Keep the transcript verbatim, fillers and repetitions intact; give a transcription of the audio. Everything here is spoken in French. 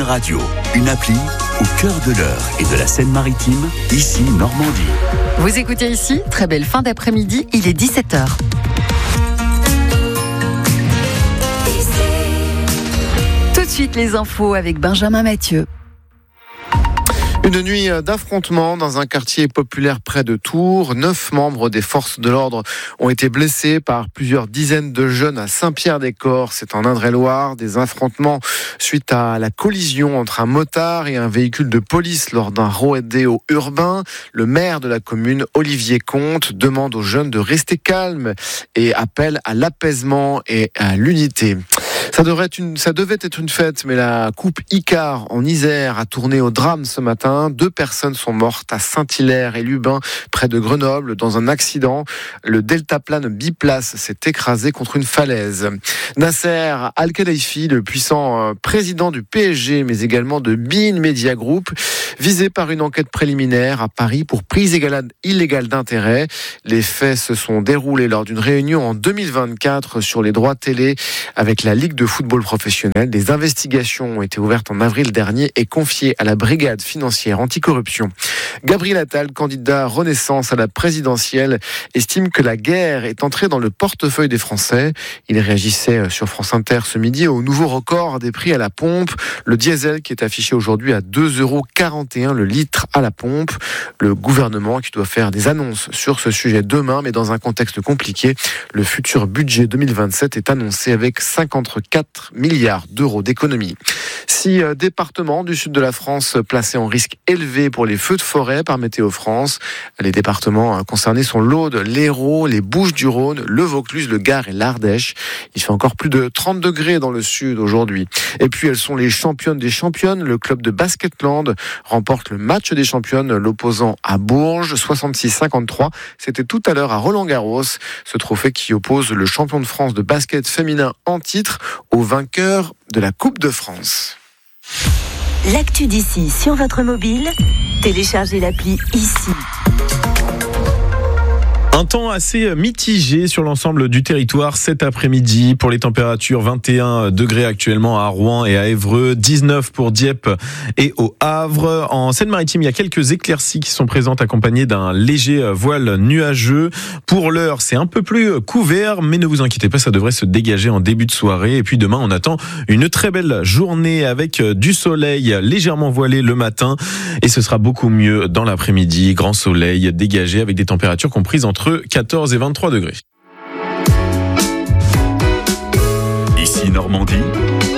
Radio, une appli au cœur de l'Eure et de la Seine-Maritime, ici Normandie. Vous écoutez ici, très belle fin d'après-midi, il est dix-sept heures. Tout de suite les infos avec Benjamin Mathieu. Une nuit d'affrontement dans un quartier populaire près de Tours. Neuf membres des forces de l'ordre ont été blessés par plusieurs dizaines de jeunes à Saint-Pierre-des-Corps. C'est en Indre-et-Loire. Des affrontements suite à la collision entre un motard et un véhicule de police lors d'un rodéo urbain. Le maire de la commune, Olivier Comte, demande aux jeunes de rester calmes et appelle à l'apaisement et à l'unité. Ça devrait être une, ça devait être une fête, mais la coupe Icar en Isère a tourné au drame ce matin. Deux personnes sont mortes à Saint-Hilaire et Lubin, près de Grenoble, dans un accident. Le deltaplane biplace s'est écrasé contre une falaise. Nasser Al-Khelaifi, le puissant président du P S G, mais également de Bein Media Group, visé par une enquête préliminaire à Paris pour prise illégale d'intérêt. Les faits se sont déroulés lors d'une réunion en deux mille vingt-quatre sur les droits télé avec la Ligue de football professionnel. Des investigations ont été ouvertes en avril dernier et confiées à la brigade financière anticorruption. Gabriel Attal, candidat Renaissance à la présidentielle, estime que la guerre est entrée dans le portefeuille des Français. Il réagissait sur France Inter ce midi au nouveau record des prix à la pompe. Le diesel qui est affiché aujourd'hui à deux euros quarante et un le litre à la pompe. Le gouvernement qui doit faire des annonces sur ce sujet demain, mais dans un contexte compliqué. Le futur budget deux mille vingt-sept est annoncé avec cinquante-quatre milliards d'euros d'économies. Six départements du sud de la France placés en risque élevé pour les feux de forêt par Météo France. Les départements concernés sont l'Aude, l'Hérault, les Bouches-du-Rhône, le Vaucluse, le Gard et l'Ardèche. Il fait encore plus de trente degrés dans le sud aujourd'hui. Et puis elles sont les championnes des championnes. Le club de Basketland remporte le match des championnes, l'opposant à Bourges, soixante-six cinquante-trois. C'était tout à l'heure à Roland-Garros. Ce trophée qui oppose le champion de France de basket féminin en titre au vainqueur de la Coupe de France. L'actu d'ici sur votre mobile, téléchargez l'appli ici. Un temps assez mitigé sur l'ensemble du territoire cet après-midi. Pour les températures, vingt et un degrés actuellement à Rouen et à Évreux, dix-neuf pour Dieppe et au Havre. En Seine-Maritime, il y a quelques éclaircies qui sont présentes accompagnées d'un léger voile nuageux. Pour l'heure, c'est un peu plus couvert, mais ne vous inquiétez pas, ça devrait se dégager en début de soirée. Et puis demain, on attend une très belle journée avec du soleil légèrement voilé le matin. Et ce sera beaucoup mieux dans l'après-midi. Grand soleil dégagé avec des températures comprises entre quatorze et vingt-trois degrés. Ici Normandie,